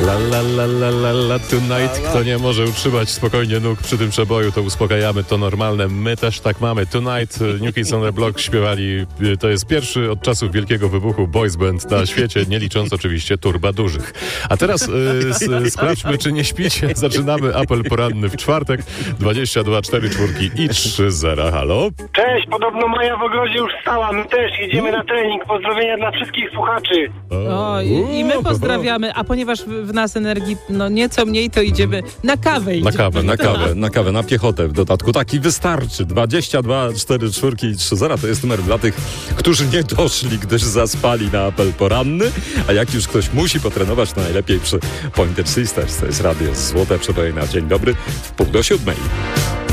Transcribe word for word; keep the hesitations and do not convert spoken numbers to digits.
La la la la la la tonight. Kto nie może utrzymać spokojnie nóg przy tym przeboju, to uspokajamy, to normalne. My też tak mamy. Tonight New Kids on the Block śpiewali. To jest pierwszy od czasów wielkiego wybuchu boys band na świecie, nie licząc oczywiście turba dużych. A teraz y, s, sprawdźmy, czy nie śpicie. Zaczynamy apel poranny w czwartek. dwadzieścia dwa, cztery czwórki i trzy zera. Halo? Cześć, podobno Maja w ogrodzie już wstała. My też jedziemy na trening. Pozdrowienia dla wszystkich słuchaczy. O, i, i my pozdrawiamy, a ponieważ w, w nas energii no nieco mniej, to idziemy na kawę. Na idziemy. kawę, na kawę, na kawę, na piechotę w dodatku. Taki wystarczy. dwadzieścia dwa, cztery czwórki i trzy zera to jest numer dla tych, którzy nie doszli, gdyż zaspali na apel poranny, a jak już ktoś musi potrenować, to najlepiej przy Pointed Sisters. To jest radio Złote Przeboje na dzień dobry w pół do siódmej.